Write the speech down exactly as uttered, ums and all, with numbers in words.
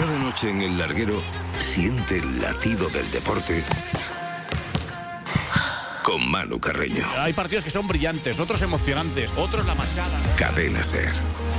Cada noche en el larguero, siente el latido del deporte con Manu Carreño. Hay partidos que son brillantes, otros emocionantes, otros la machada. Cadena SER.